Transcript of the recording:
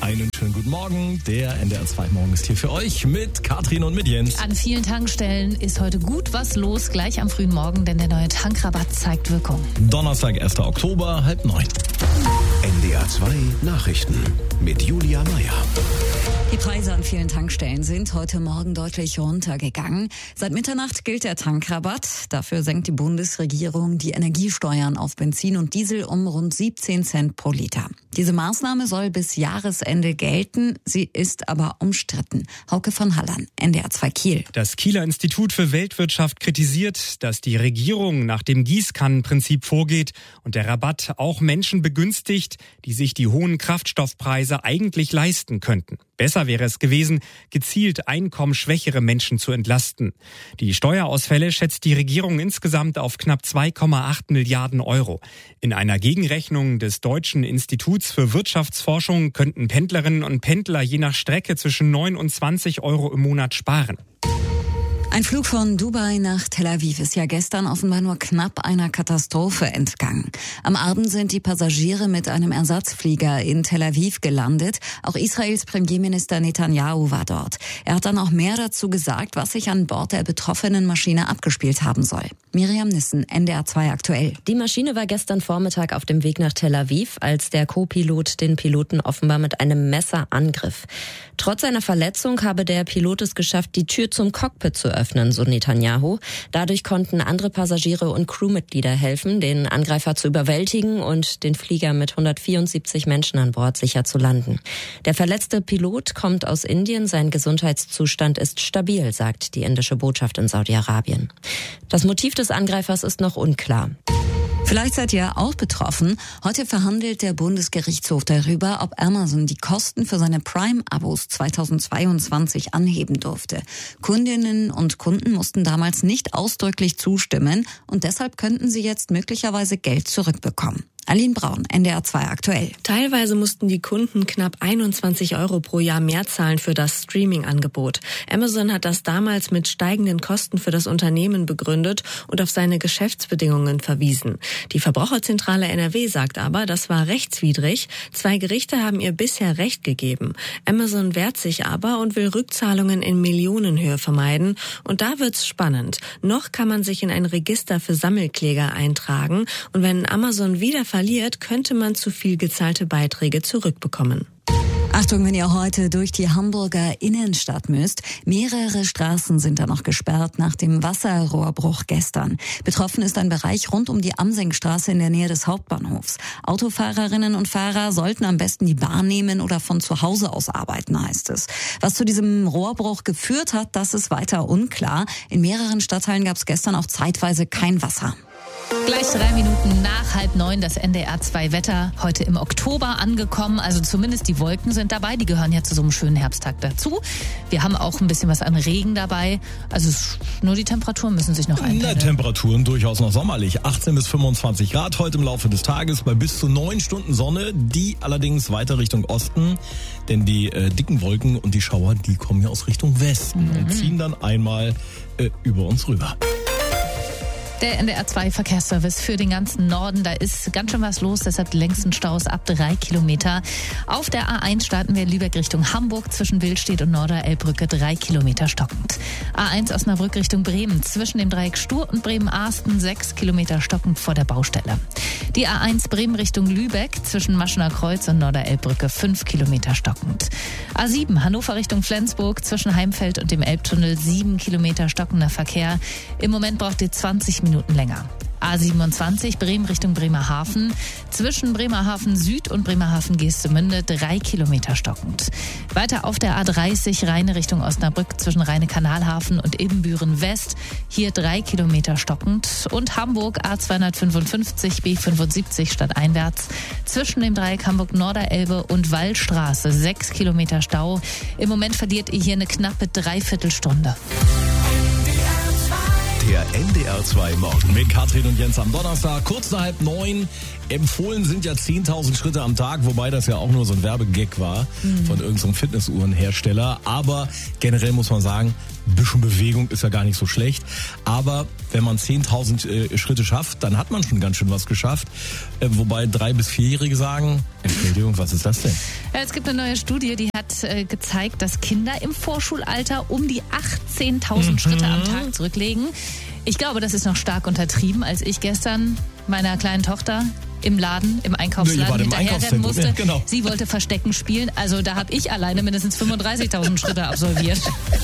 Einen schönen guten Morgen. Der NDR 2 Morgen ist hier für euch mit Katrin und mit Jens. An vielen Tankstellen ist heute gut was los, gleich am frühen Morgen, denn der neue Tankrabatt zeigt Wirkung. Donnerstag, 1. Oktober, 8:30. NDR 2 Nachrichten mit Julia Meyer. Die Preise an vielen Tankstellen sind heute Morgen deutlich runtergegangen. Seit Mitternacht gilt der Tankrabatt. Dafür senkt die Bundesregierung die Energiesteuern auf Benzin und Diesel um rund 17 Cent pro Liter. Diese Maßnahme soll bis Jahresende gelten. Sie ist aber umstritten. Hauke von Hallern, NDR 2 Kiel. Das Kieler Institut für Weltwirtschaft kritisiert, dass die Regierung nach dem Gießkannenprinzip vorgeht und der Rabatt auch Menschen begünstigt, die sich die hohen Kraftstoffpreise eigentlich leisten könnten. Besser wäre es gewesen, gezielt einkommensschwächere Menschen zu entlasten. Die Steuerausfälle schätzt die Regierung insgesamt auf knapp 2,8 Milliarden Euro. In einer Gegenrechnung des Deutschen Instituts für Wirtschaftsforschung könnten Pendlerinnen und Pendler je nach Strecke zwischen 9 und 20 Euro im Monat sparen. Ein Flug von Dubai nach Tel Aviv ist ja gestern offenbar nur knapp einer Katastrophe entgangen. Am Abend sind die Passagiere mit einem Ersatzflieger in Tel Aviv gelandet. Auch Israels Premierminister Netanyahu war dort. Er hat dann auch mehr dazu gesagt, was sich an Bord der betroffenen Maschine abgespielt haben soll. Miriam Nissen, NDR 2 aktuell. Die Maschine war gestern Vormittag auf dem Weg nach Tel Aviv, als der Co-Pilot den Piloten offenbar mit einem Messer angriff. Trotz seiner Verletzung habe der Pilot es geschafft, die Tür zum Cockpit zu öffnen, so Netanyahu. Dadurch konnten andere Passagiere und Crewmitglieder helfen, den Angreifer zu überwältigen und den Flieger mit 174 Menschen an Bord sicher zu landen. Der verletzte Pilot kommt aus Indien, sein Gesundheitszustand ist stabil, sagt die indische Botschaft in Saudi-Arabien. Das Motiv des Angreifers ist noch unklar. Vielleicht seid ihr auch betroffen. Heute verhandelt der Bundesgerichtshof darüber, ob Amazon die Kosten für seine Prime-Abos 2022 anheben durfte. Kundinnen und Kunden mussten damals nicht ausdrücklich zustimmen und deshalb könnten sie jetzt möglicherweise Geld zurückbekommen. Aline Braun, NDR 2 aktuell. Teilweise mussten die Kunden knapp 21 Euro pro Jahr mehr zahlen für das Streaming-Angebot. Amazon hat das damals mit steigenden Kosten für das Unternehmen begründet und auf seine Geschäftsbedingungen verwiesen. Die Verbraucherzentrale NRW sagt aber, das war rechtswidrig. 2 Gerichte haben ihr bisher Recht gegeben. Amazon wehrt sich aber und will Rückzahlungen in Millionenhöhe vermeiden. Und da wird's spannend. Noch kann man sich in ein Register für Sammelkläger eintragen. Und wenn Amazon wieder verliert, könnte man zu viel gezahlte Beiträge zurückbekommen. Achtung, wenn ihr heute durch die Hamburger Innenstadt müsst. Mehrere Straßen sind da noch gesperrt nach dem Wasserrohrbruch gestern. Betroffen ist ein Bereich rund um die Amsengstraße in der Nähe des Hauptbahnhofs. Autofahrerinnen und Fahrer sollten am besten die Bahn nehmen oder von zu Hause aus arbeiten, heißt es. Was zu diesem Rohrbruch geführt hat, das ist weiter unklar. In mehreren Stadtteilen gab es gestern auch zeitweise kein Wasser. Gleich 3 Minuten nach 8:30 das NDR 2 Wetter. Heute im Oktober angekommen, also zumindest die Wolken sind dabei. Die gehören ja zu so einem schönen Herbsttag dazu. Wir haben auch ein bisschen was an Regen dabei. Also nur die Temperaturen müssen sich noch einpendeln. Temperaturen durchaus noch sommerlich. 18 bis 25 Grad heute im Laufe des Tages bei bis zu 9 Stunden Sonne. Die allerdings weiter Richtung Osten. Denn die dicken Wolken und die Schauer, die kommen ja aus Richtung Westen und ziehen dann einmal über uns rüber. Der NDR 2 Verkehrsservice für den ganzen Norden. Da ist ganz schön was los, deshalb die längsten Staus ab 3 Kilometer. Auf der A1 starten wir Lübeck Richtung Hamburg zwischen Willstedt und Norderelbbrücke 3 Kilometer stockend. A1 Osnabrück Richtung Bremen zwischen dem Dreieck Stur und Bremen-Arsten 6 Kilometer stockend vor der Baustelle. Die A1 Bremen Richtung Lübeck zwischen Maschener Kreuz und Norderelbbrücke 5 Kilometer stockend. A7 Hannover Richtung Flensburg zwischen Heimfeld und dem Elbtunnel 7 Kilometer stockender Verkehr. Im Moment braucht ihr 20 Minuten länger. A27 Bremen Richtung Bremerhaven. Zwischen Bremerhaven Süd und Bremerhaven Geestemünde 3 Kilometer stockend. Weiter auf der A30 Rheine Richtung Osnabrück zwischen Rheine-Kanalhafen und Ibbenbüren West. Hier 3 Kilometer stockend. Und Hamburg A255 B75 stadteinwärts. Zwischen dem Dreieck Hamburg-Norderelbe und Wallstraße 6 Kilometer Stau. Im Moment verliert ihr hier eine knappe Dreiviertelstunde. Der NDR 2 Morgen. Mit Katrin und Jens am Donnerstag, kurz nach 8:30. Empfohlen sind ja 10.000 Schritte am Tag, wobei das ja auch nur so ein Werbegag war von irgendeinem Fitnessuhrenhersteller. Aber generell muss man sagen, ein bisschen Bewegung ist ja gar nicht so schlecht. Aber wenn man 10.000 Schritte schafft, dann hat man schon ganz schön was geschafft. Wobei 3- bis 4-Jährige sagen, Entschuldigung, was ist das denn? Ja, es gibt eine neue Studie, die hat gezeigt, dass Kinder im Vorschulalter um die 18.000 Schritte am Tag zurücklegen. Ich glaube, das ist noch stark untertrieben, als ich gestern meiner kleinen Tochter im Einkaufsladen hinterherrennen musste. Ja, genau. Sie wollte Verstecken spielen, also da habe ich alleine mindestens 35.000 Schritte absolviert.